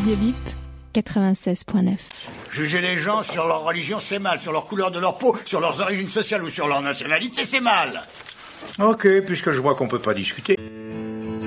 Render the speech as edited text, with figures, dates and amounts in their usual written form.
Radio Bip 96.9. Juger les gens sur leur religion, c'est mal. Sur leur couleur de leur peau, sur leurs origines sociales ou sur leur nationalité, c'est mal. Ok, puisque je vois qu'on peut pas discuter.